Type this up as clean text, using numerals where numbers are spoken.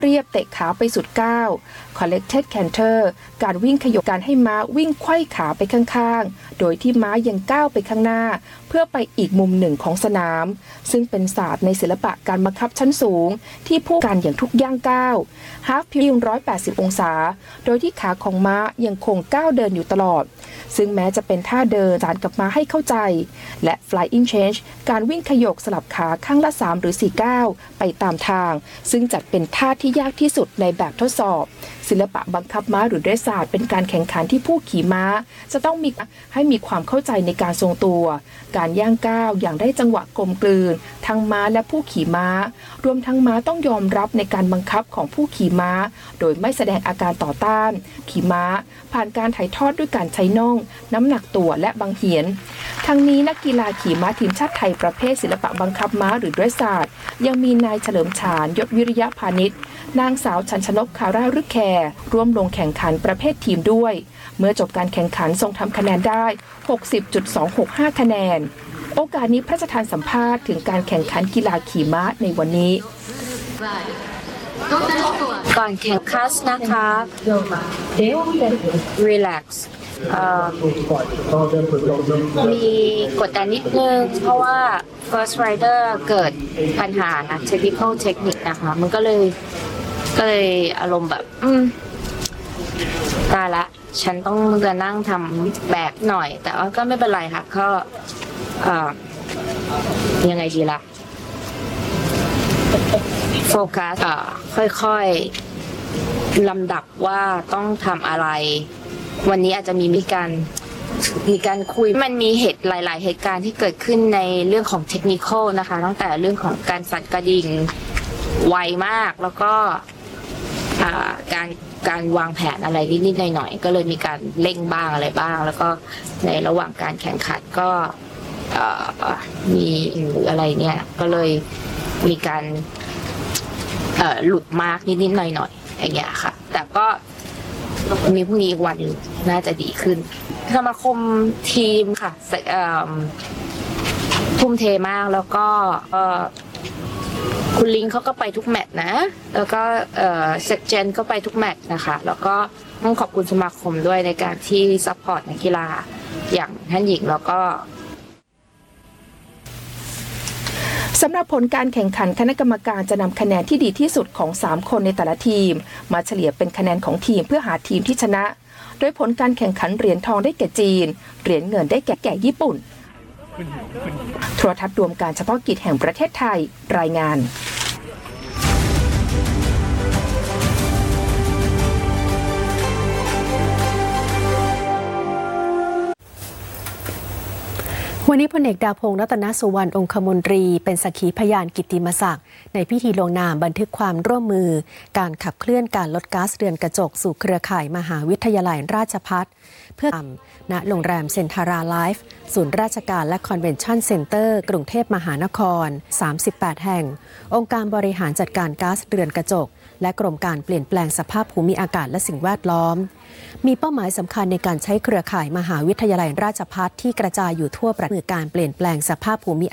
เรียบเตะขาไปสุดก้าว Collected Canter การวิ่งขยบการให้ม้าวิ่งไขว้ขาไปข้างๆโดยที่ม้ายังก้าวไปข้างหน้าเพื่อไปอีกมุมหนึ่งของสนามซึ่งเป็นศาสตร์ในศิลปะการบังคับชั้นสูงที่ผู้การอย่างทุกย่างก้าว Half Pirouette 180 องศาโดยที่ขาของม้ายังคงก้าวเดินอยู่ตลอดซึ่งแม้จะเป็นท่าเดินสานกับม้าให้เข้าใจและ Flying Change การวิ่งขยกสลับขาข้างละ3หรือ4ก้าวไปตามทางซึ่งจัดเป็นท่าที่ยากที่สุดในแบบทดสอบศิลปะบังคับม้าหรือเดรสซาร์ดเป็นการแข่งขันที่ผู้ขี่ม้าจะต้องมีความเข้าใจในการทรงตัวการย่างก้าวอย่างได้จังหวะกลมกลืนทั้งม้าและผู้ขี่ม้ารวมทั้งม้าต้องยอมรับในการบังคับของผู้ขี่ม้าโดยไม่แสดงอาการต่อต้านขี่ม้าผ่านการถ่ายทอดด้วยการใช้น่องน้ำหนักตัวและบังเหียนทั้งนี้นักกีฬาขี่ม้าทีมชาติไทยประเภทศิลปะบังคับม้าหรือเดรสซาร์ดยังมีนายเฉลิมฉานยศวิริยะพาณิชย์นางสาวชัญชนกคาร่ารึกแคร์ร่วมลงแข่งขันประเภททีมด้วยเมื่อจบการแข่งขันทรงทำคะแนนได้ 60.265 คะแนนโอกาสนี้พระราชทานสัมภาษณ์ถึงการแข่งขันกีฬาขี่ม้าในวันนี้ก่อนแข่งคัสนะคะ relax มีกดดันนิดนึงเพราะว่า first rider เกิดปัญหา technical technique นะคะมันก็เลยอารมณ์แบบตายละฉันต้องจะนั่งทำแบบหน่อยแต่ว่าก็ไม่เป็นไรค่ะก็ยังไงดีล่ะโฟกัสค่อยๆลำดับว่าต้องทำอะไรวันนี้อาจจะมีการคุยมันมีหลายๆเหตุการณ์ที่เกิดขึ้นในเรื่องของเทคนิคนะคะตั้งแต่เรื่องของการสั่นกระดิ่งไวมากแล้วก็การวางแผนอะไรนิดๆหน่อยๆก็เลยมีการเร่งบ้างอะไรบ้างแล้วก็ในระหว่างการแข่งขันก็มีอะไรเนี่ยก็เลยมีการหลุดมากนิดๆหน่อยๆอย่างเงี้ยค่ะแต่ก็มีพรุ่งนี้อีกวันน่าจะดีขึ้นสมาคมทีมค่ะทุ่มเทมากแล้วก็คุณลิงเขาก็ไปทุกแมตช์นะแล้วก็เซกเจนก็ไปทุกแมตช์นะคะแล้วก็ต้องขอบคุณสมาคมด้วยในการที่ซัพพอร์ตนักกีฬาอย่างท่านหญิงแล้วก็สำหรับผลการแข่งขันคณะกรรมการจะนำคะแนนที่ดีที่สุดของ3คนในแต่ละทีมมาเฉลี่ยเป็นคะแนนของทีมเพื่อหาทีมที่ชนะโดยผลการแข่งขันเหรียญทองได้แก่จีนเหรียญเงินได้แก่ญี่ปุ่นโทรทัศน์รวมการเฉพาะกิจแห่งประเทศไทยรายงานวันนี้พลเอกดาพงษ์รัตนสุวรรณองคมนตรีเป็นสักขีพยานกิตติมศักดิ์ในพิธีลงนามบันทึกความร่วมมือการขับเคลื่อนการลดก๊าซเรือนกระจกสู่เครือข่ายมหาวิทยาลัยราชภัฏเพื่อณโรงแรมเซ็นทาราไลฟ์ศูนย์ราชการและคอนเวนชั่นเซ็นเตอร์กรุงเทพมหานคร38แห่งองค์การบริหารจัดการก๊าซเรือนกระจกและกรมการเปลี่ยนแปลงสภาพภูมิอากาศและสิ่งแวดล้อมมีเป้าหมายสำคัญในการใช้เครือข่ายมหาวิทยาลัยราชภัฏที่กระจายอยู่ทั่วประเทศการเปลี่ยนแปลงสภาพภูมิ